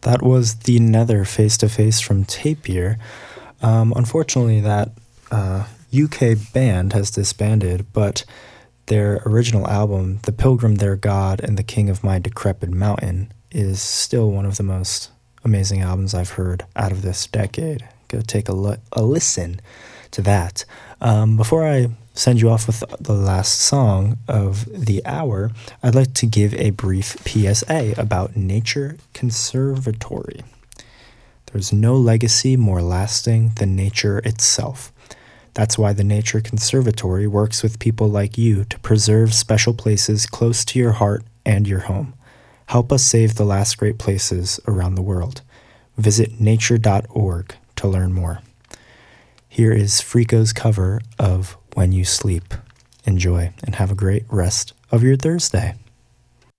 That was The Nether Face to Face from Tapir. Unfortunately, that UK band has disbanded, but their original album, The Pilgrim, Their God, and The King of My Decrepit Mountain, is still one of the most amazing albums I've heard out of this decade. Go take a listen to that. Before I send you off with the last song of the hour, I'd like to give a brief PSA about Nature Conservatory. There's no legacy more lasting than nature itself. That's why the Nature Conservatory works with people like you to preserve special places close to your heart and your home. Help us save the last great places around the world. Visit nature.org to learn more. Here is Frico's cover of When You Sleep. Enjoy and have a great rest of your Thursday.